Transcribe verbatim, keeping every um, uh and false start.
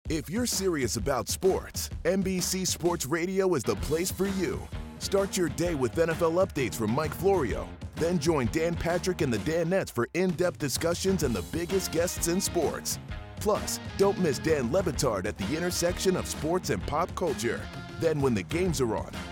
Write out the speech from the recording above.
If you're serious about sports, N B C Sports Radio is the place for you. Start your day with N F L updates from Mike Florio. Then join Dan Patrick and the Danettes for in-depth discussions and the biggest guests in sports. Plus, don't miss Dan Le Batard at the intersection of sports and pop culture. Then when the games are on,